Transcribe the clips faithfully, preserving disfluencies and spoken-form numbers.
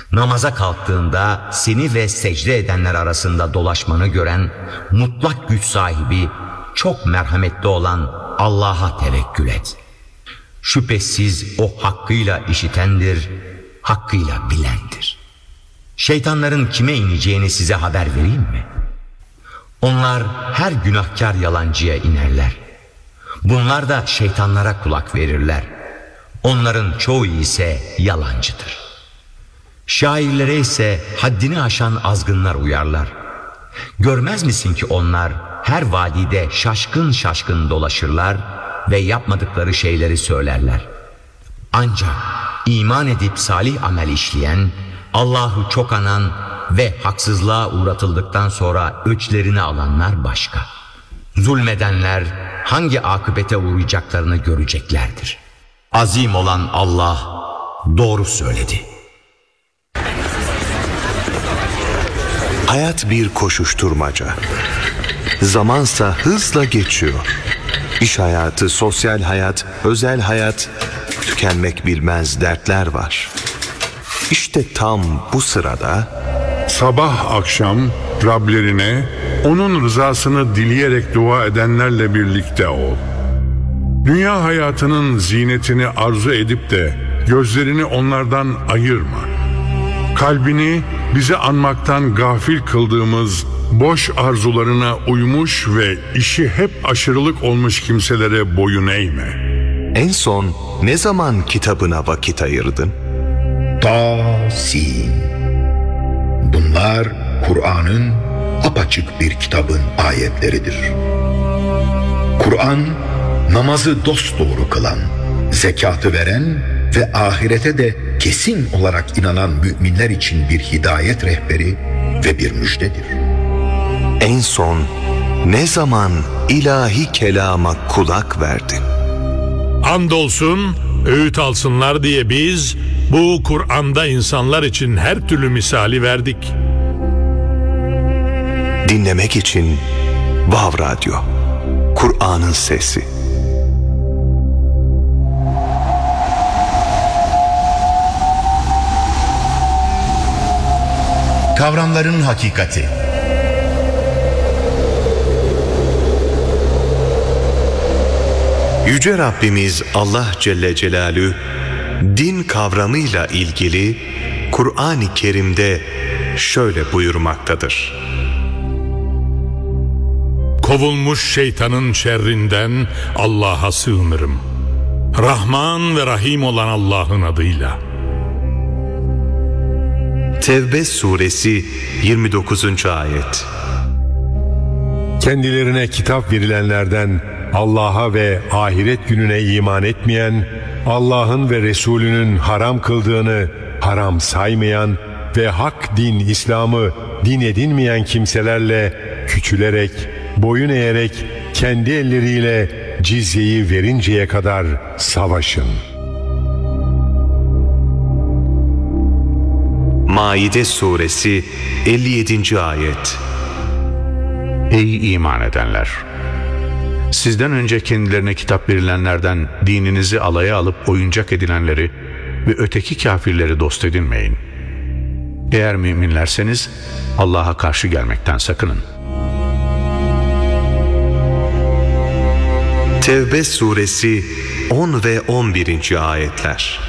Namaza kalktığında seni ve secde edenler arasında dolaşmanı gören mutlak güç sahibi, çok merhametli olan Allah'a tevekkül et. Şüphesiz o hakkıyla işitendir, hakkıyla bilendir. Şeytanların kime ineceğini size haber vereyim mi? Onlar her günahkar yalancıya inerler. Bunlar da şeytanlara kulak verirler. Onların çoğu ise yalancıdır. Şairlere ise haddini aşan azgınlar uyarlar. Görmez misin ki onlar her vadide şaşkın şaşkın dolaşırlar ve yapmadıkları şeyleri söylerler. Ancak iman edip salih amel işleyen, Allah'ı çok anan ve haksızlığa uğratıldıktan sonra öçlerini alanlar başka. Zulmedenler hangi akıbete uğrayacaklarını göreceklerdir. Azim olan Allah doğru söyledi. Hayat bir koşuşturmaca. Zamansa hızla geçiyor. İş hayatı, sosyal hayat, özel hayat, tükenmek bilmez dertler var. İşte tam bu sırada sabah akşam Rablerine onun rızasını dileyerek dua edenlerle birlikte ol. Dünya hayatının zinetini arzu edip de gözlerini onlardan ayırma. Kalbini bizi anmaktan gafil kıldığımız boş arzularına uymuş ve işi hep aşırılık olmuş kimselere boyun eğme. En son ne zaman kitabına vakit ayırdın? Ta-sin. Bunlar Kur'an'ın apaçık bir kitabın ayetleridir. Kur'an, namazı dosdoğru kılan, zekatı veren ve ahirete de kesin olarak inanan müminler için bir hidayet rehberi ve bir müjdedir. En son ne zaman ilahi kelama kulak verdin? Andolsun öğüt alsınlar diye biz bu Kur'an'da insanlar için her türlü misali verdik. Dinlemek için Vav Radyo, Kur'an'ın sesi. Kavramların hakikati. Yüce Rabbimiz Allah Celle Celaluhu din kavramıyla ilgili Kur'an-ı Kerim'de şöyle buyurmaktadır. Kovulmuş şeytanın şerrinden Allah'a sığınırım. Rahman ve Rahim olan Allah'ın adıyla. Tevbe suresi yirmi dokuzuncu ayet. Kendilerine kitap verilenlerden Allah'a ve ahiret gününe iman etmeyen, Allah'ın ve Resulünün haram kıldığını haram saymayan ve hak din İslam'ı din edinmeyen kimselerle küçülerek, boyun eğerek kendi elleriyle cizyeyi verinceye kadar savaşın. Maide suresi elli yedinci ayet. Ey iman edenler! Sizden önce kendilerine kitap verilenlerden dininizi alaya alıp oyuncak edinenleri ve öteki kafirleri dost edinmeyin. Eğer müminlerseniz Allah'a karşı gelmekten sakının. Tevbe suresi on ve on birinci ayetler.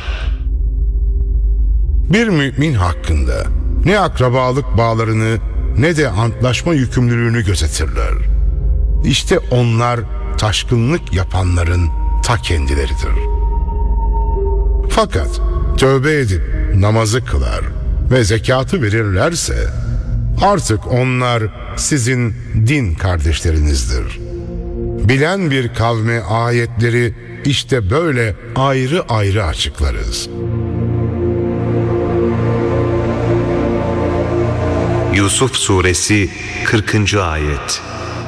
Bir mümin hakkında ne akrabalık bağlarını ne de antlaşma yükümlülüğünü gözetirler. İşte onlar taşkınlık yapanların ta kendileridir. Fakat tövbe edip namazı kılar ve zekatı verirlerse artık onlar sizin din kardeşlerinizdir. Bilen bir kavme ayetleri işte böyle ayrı ayrı açıklarız. Yusuf suresi kırkıncı ayet.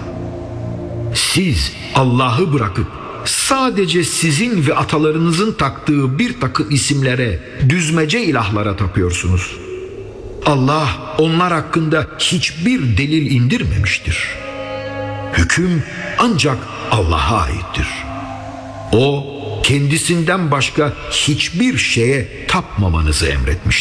Siz Allah'ı bırakıp sadece sizin ve atalarınızın taktığı bir takım isimlere, düzmece ilahlara tapıyorsunuz. Allah onlar hakkında hiçbir delil indirmemiştir. Hüküm ancak Allah'a aittir. O kendisinden başka hiçbir şeye tapmamanızı emretmiştir.